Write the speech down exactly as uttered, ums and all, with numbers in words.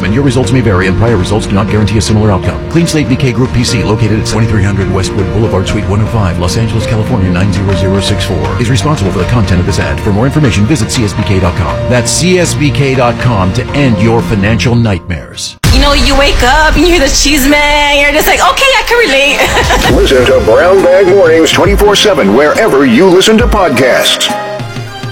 and your results may vary, and prior results do not guarantee a similar outcome. Clean Slate B K Group P C, located at twenty-three hundred Westwood Boulevard, Suite one oh five, Los Angeles, California nine zero zero six four, is responsible for the content of this ad. For more information, visit C S B K dot com. That's C S B K dot com to end your financial nightmares. You know, you wake up and you hear the cheese man, you're just like, okay, I can relate. Listen to Brown Bag Mornings twenty-four seven wherever you listen to podcasts.